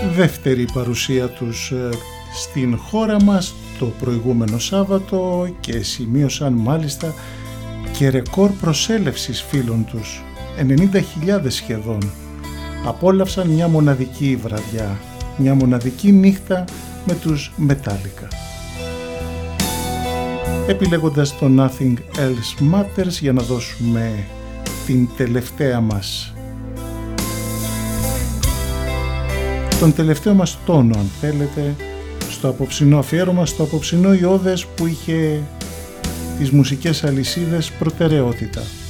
δεύτερη παρουσία τους στην χώρα μας το προηγούμενο Σάββατο και σημείωσαν μάλιστα και ρεκόρ προσέλευσης φίλων τους, 90.000 σχεδόν. Απόλαυσαν μια μοναδική βραδιά, μια μοναδική νύχτα με τους Metallica. Επιλέγοντας το Nothing Else Matters για να δώσουμε την τελευταία μας, τον τελευταίο μας τόνο αν θέλετε, στο απόψινό αφιέρωμα, στο απόψινό Ιώδες που είχε τις μουσικές αλυσίδες προτεραιότητα.